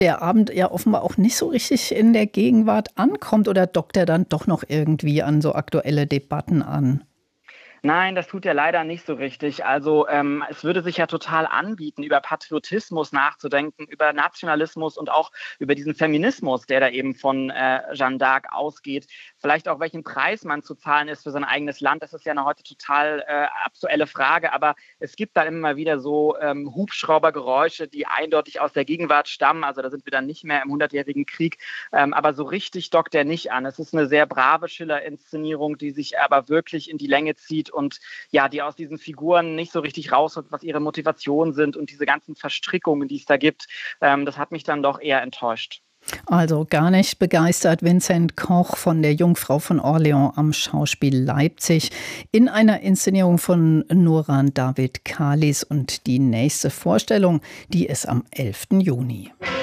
der Abend ja offenbar auch nicht so richtig in der Gegenwart ankommt oder dockt er dann doch noch irgendwie an so aktuelle Debatten an? Nein, das tut er leider nicht so richtig. Also, es würde sich ja total anbieten, über Patriotismus nachzudenken, über Nationalismus und auch über diesen Feminismus, der da eben von Jeanne d'Arc ausgeht. Vielleicht auch, welchen Preis man zu zahlen ist für sein eigenes Land. Das ist ja eine heute total aktuelle Frage. Aber es gibt da immer wieder so Hubschraubergeräusche, die eindeutig aus der Gegenwart stammen. Also da sind wir dann nicht mehr im Hundertjährigen Krieg. Aber so richtig dockt er nicht an. Es ist eine sehr brave Schiller-Inszenierung, die sich aber wirklich in die Länge zieht und ja, die aus diesen Figuren nicht so richtig rausholt, was ihre Motivationen sind und diese ganzen Verstrickungen, die es da gibt. Das hat mich dann doch eher enttäuscht. Also gar nicht begeistert Vincent Koch von der Jungfrau von Orleans am Schauspiel Leipzig in einer Inszenierung von Nuran David Khalis. Und die nächste Vorstellung, die ist am 11. Juni.